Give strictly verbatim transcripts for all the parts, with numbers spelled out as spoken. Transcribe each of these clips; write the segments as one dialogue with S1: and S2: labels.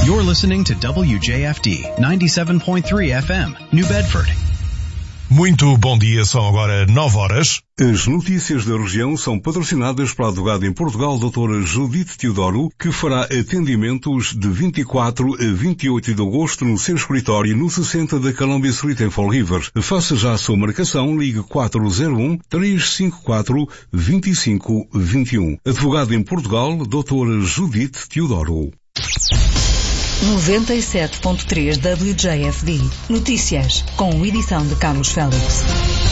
S1: You're listening to W J F D ninety-seven point three F M, New Bedford.
S2: Muito bom dia, são agora nove horas.
S3: As notícias da região são patrocinadas pela advogada em Portugal, doutora Judite Teodoro, que fará atendimentos de vinte e quatro a vinte e oito de agosto no seu escritório no sessenta da Columbia Street em Fall River. Faça já a sua marcação, ligue quatro zero um, três cinco quatro, dois cinco dois um. Advogada em Portugal, doutora Judite Teodoro.
S4: noventa e sete ponto três W J F D. Notícias, com edição de Carlos Félix.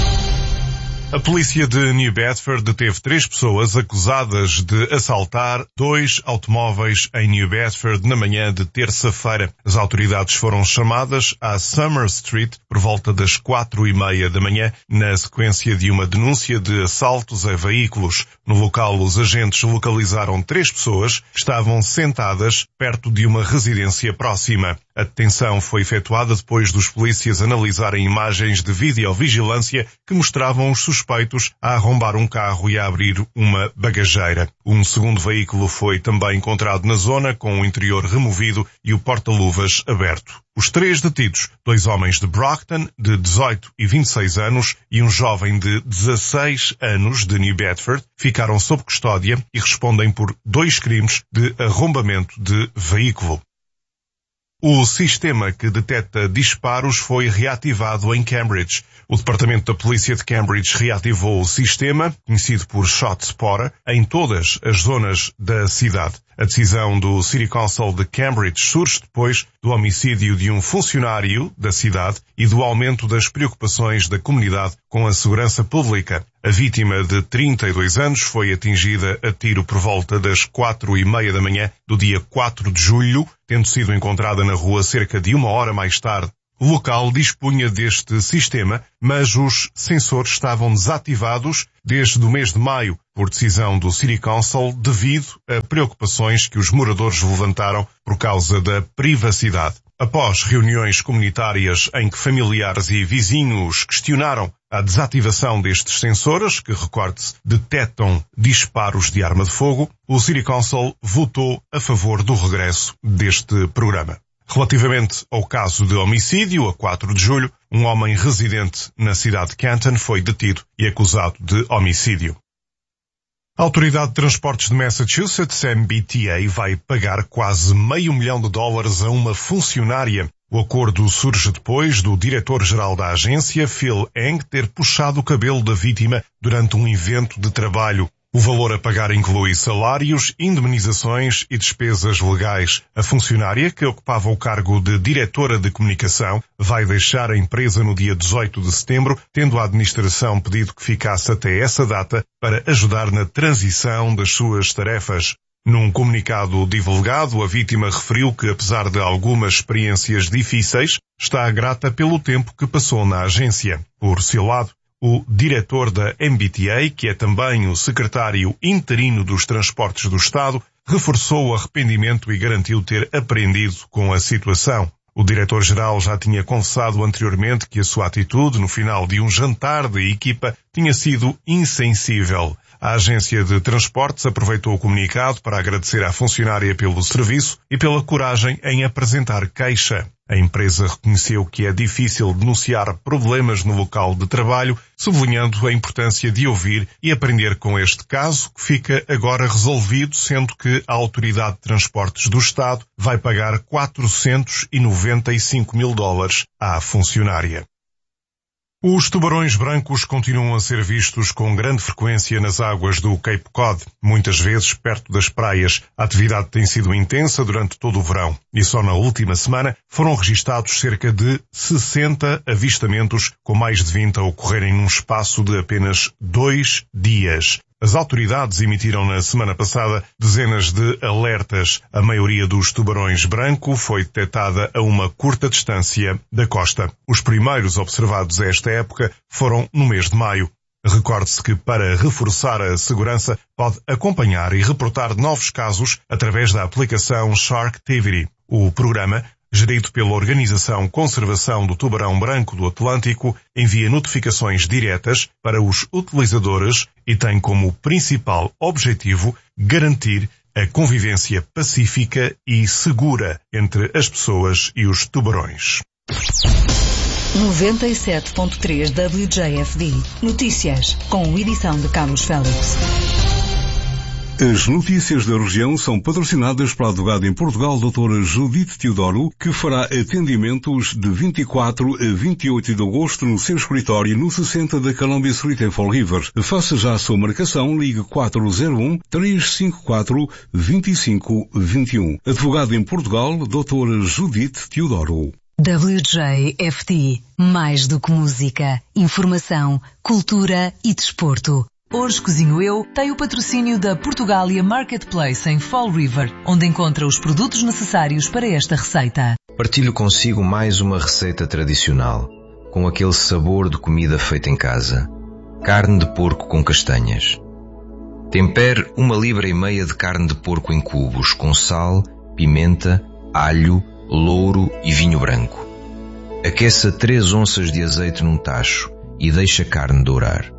S2: A polícia de New Bedford deteve três pessoas acusadas de assaltar dois automóveis em New Bedford na manhã de terça-feira. As autoridades foram chamadas à Summer Street por volta das quatro e meia da manhã, na sequência de uma denúncia de assaltos a veículos. No local, os agentes localizaram três pessoas que estavam sentadas perto de uma residência próxima. A detenção foi efetuada depois dos polícias analisarem imagens de videovigilância que mostravam os suspeitos a arrombar um carro e a abrir uma bagageira. Um segundo veículo foi também encontrado na zona, com o interior removido e o porta-luvas aberto. Os três detidos, dois homens de Brockton, de dezoito e vinte e seis anos, e um jovem de dezasseis anos, de New Bedford, ficaram sob custódia e respondem por dois crimes de arrombamento de veículo. O sistema que detecta disparos foi reativado em Cambridge. O Departamento da Polícia de Cambridge reativou o sistema, conhecido por ShotSpotter, em todas as zonas da cidade. A decisão do City Council de Cambridge surge depois do homicídio de um funcionário da cidade e do aumento das preocupações da comunidade com a segurança pública. A vítima de trinta e dois anos foi atingida a tiro por volta das quatro e meia da manhã do dia quatro de julho, tendo sido encontrada na rua cerca de uma hora mais tarde. O local dispunha deste sistema, mas os sensores estavam desativados desde o mês de maio, por decisão do City Council, devido a preocupações que os moradores levantaram por causa da privacidade. Após reuniões comunitárias em que familiares e vizinhos questionaram a desativação destes sensores, que, recorde-se, detectam disparos de arma de fogo, o City Council votou a favor do regresso deste programa. Relativamente ao caso de homicídio, a quatro de julho, um homem residente na cidade de Canton foi detido e acusado de homicídio. A Autoridade de Transportes de Massachusetts, M B T A, vai pagar quase meio milhão de dólares a uma funcionária. O acordo surge depois do diretor-geral da agência, Phil Eng, ter puxado o cabelo da vítima durante um evento de trabalho. O valor a pagar inclui salários, indemnizações e despesas legais. A funcionária, que ocupava o cargo de diretora de comunicação, vai deixar a empresa no dia dezoito de setembro, tendo a administração pedido que ficasse até essa data para ajudar na transição das suas tarefas. Num comunicado divulgado, a vítima referiu que, apesar de algumas experiências difíceis, está grata pelo tempo que passou na agência. Por seu lado, o diretor da M B T A, que é também o secretário interino dos Transportes do Estado, reforçou o arrependimento e garantiu ter aprendido com a situação. O diretor-geral já tinha confessado anteriormente que a sua atitude no final de um jantar de equipa tinha sido insensível. A agência de transportes aproveitou o comunicado para agradecer à funcionária pelo serviço e pela coragem em apresentar queixa. A empresa reconheceu que é difícil denunciar problemas no local de trabalho, sublinhando a importância de ouvir e aprender com este caso, que fica agora resolvido, sendo que a Autoridade de Transportes do Estado vai pagar quatrocentos e noventa e cinco mil dólares à funcionária. Os tubarões brancos continuam a ser vistos com grande frequência nas águas do Cape Cod, muitas vezes perto das praias. A atividade tem sido intensa durante todo o verão e só na última semana foram registados cerca de sessenta avistamentos, com mais de vinte a ocorrerem num espaço de apenas dois dias. As autoridades emitiram na semana passada dezenas de alertas. A maioria dos tubarões branco foi detectada a uma curta distância da costa. Os primeiros observados a esta época foram no mês de maio. Recorde-se que, para reforçar a segurança, pode acompanhar e reportar novos casos através da aplicação Sharktivity. O programa, gerido pela Organização Conservação do Tubarão Branco do Atlântico, envia notificações diretas para os utilizadores e tem como principal objetivo garantir a convivência pacífica e segura entre as pessoas e os tubarões.
S4: noventa e sete ponto três W J F D. Notícias, com edição de Carlos Félix.
S3: As notícias da região são patrocinadas pela advogada em Portugal, doutora Judite Teodoro, que fará atendimentos de vinte e quatro a vinte e oito de agosto no seu escritório no sessenta da Columbia Street em Fall River. Faça já a sua marcação, ligue quatro zero um, três cinco quatro, dois cinco dois um. Advogada em Portugal, doutora Judite Teodoro.
S4: W J F D. Mais do que música, informação, cultura e desporto.
S5: Hoje Cozinho Eu tem o patrocínio da Portugália Marketplace em Fall River, onde encontra os produtos necessários para esta receita.
S6: Partilho consigo mais uma receita tradicional, com aquele sabor de comida feita em casa. Carne de porco com castanhas. Tempere uma libra e meia de carne de porco em cubos com sal, pimenta, alho, louro e vinho branco. Aqueça três onças de azeite num tacho e deixe a carne dourar.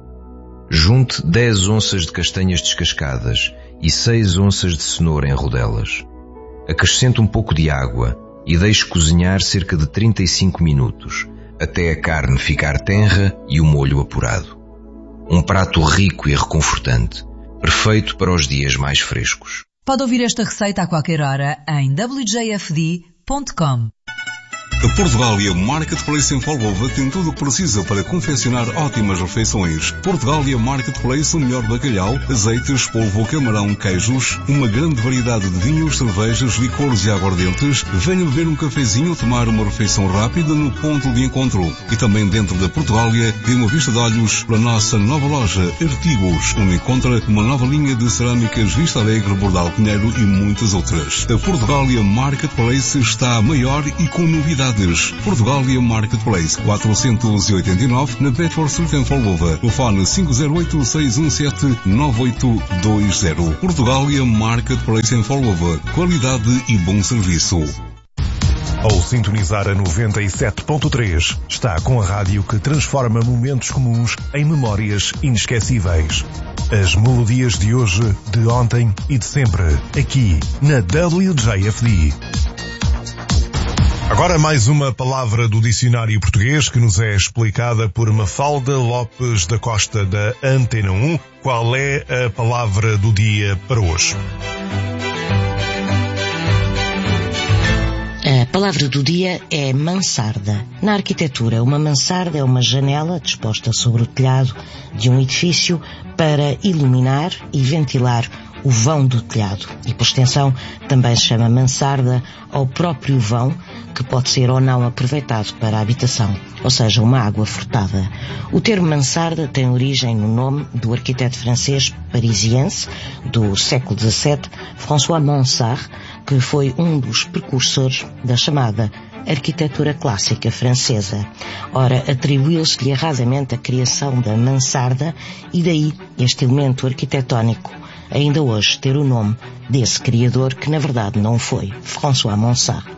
S6: Junte dez onças de castanhas descascadas e seis onças de cenoura em rodelas. Acrescente um pouco de água e deixe cozinhar cerca de trinta e cinco minutos, até a carne ficar tenra e o molho apurado. Um prato rico e reconfortante, perfeito para os dias mais frescos.
S5: Pode ouvir esta receita a qualquer hora em w j f d ponto com.
S3: A Portugália Marketplace em Folgova tem tudo o que precisa para confeccionar ótimas refeições. Portugália Marketplace, o melhor bacalhau, azeites, polvo, camarão, queijos, uma grande variedade de vinhos, cervejas, licores e aguardentes. Venha beber um cafezinho ou tomar uma refeição rápida no ponto de encontro. E também dentro da Portugália tem uma vista de olhos para a nossa nova loja Artigos, onde encontra uma nova linha de cerâmicas Vista Alegre, Bordal Pinheiro e muitas outras. A Portugália Marketplace está maior e com novidades. Portugália Marketplace, quatrocentos e oitenta e nove, na Bedford Street em Folgova. Telefone cinco zero oito, seis um sete, nove oito dois zero. Portugália Marketplace em Folgova. Qualidade e bom serviço.
S2: Ao sintonizar a noventa e sete ponto três, está com a rádio que transforma momentos comuns em memórias inesquecíveis. As melodias de hoje, de ontem e de sempre, aqui na W J F D. Agora mais uma palavra do dicionário português que nos é explicada por Mafalda Lopes da Costa da Antena um. Qual é a palavra do dia para hoje?
S7: A palavra do dia é mansarda. Na arquitetura, uma mansarda é uma janela disposta sobre o telhado de um edifício para iluminar e ventilar o vão do telhado. E, por extensão, também se chama mansarda ao próprio vão, que pode ser ou não aproveitado para a habitação, ou seja, uma água furtada. O termo mansarda tem origem no nome do arquiteto francês parisiense do século dezassete, François Mansart, que foi um dos precursores da chamada arquitetura clássica francesa. Ora, atribuiu-se-lhe erradamente a criação da mansarda e daí este elemento arquitetónico ainda hoje ter o nome desse criador que na verdade não foi, François Mansart.